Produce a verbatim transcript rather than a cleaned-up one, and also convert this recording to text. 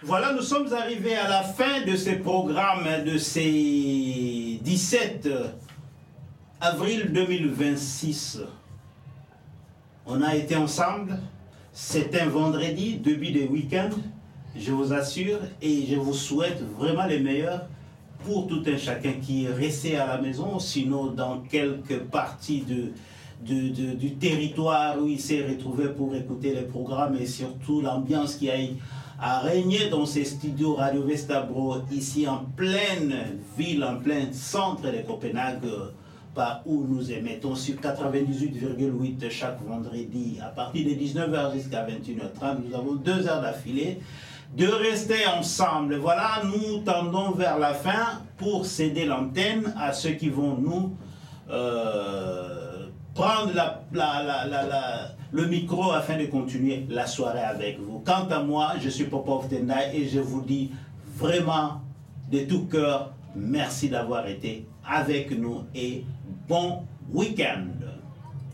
Voilà, nous sommes arrivés à la fin de ce programme de ces dix-sept avril deux mille vingt-six. On a été ensemble, c'est un vendredi, début de week-end, je vous assure, et je vous souhaite vraiment les meilleurs pour tout un chacun qui est resté à la maison, sinon dans quelques parties de, de, de, du territoire où il s'est retrouvé pour écouter les programmes et surtout l'ambiance qui a, a régné dans ces studios Radio Vestabro, ici en pleine ville, en plein centre de Copenhague, par où nous émettons sur quatre-vingt-dix-huit virgule huit chaque vendredi à partir de dix-neuf heures jusqu'à vingt et une heures trente. Nous avons deux heures d'affilée de rester ensemble. Voilà, nous tendons vers la fin pour céder l'antenne à ceux qui vont nous euh, prendre la, la, la, la, la, le micro afin de continuer la soirée avec vous. Quant à moi, je suis Popov Tendai et je vous dis vraiment de tout cœur merci d'avoir été avec nous et bon week-end.